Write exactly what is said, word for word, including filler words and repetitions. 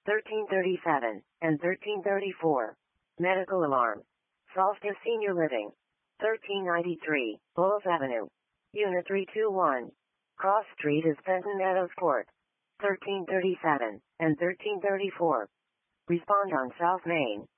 thirteen thirty-seven, and thirteen thirty-four. Medical alarm. Solstice Senior Living. thirteen ninety-three, Bulls Avenue. Unit three two one. Cross Street is Fenton Meadows Court. thirteen thirty-seven, and thirteen thirty-four. Respond on South Main.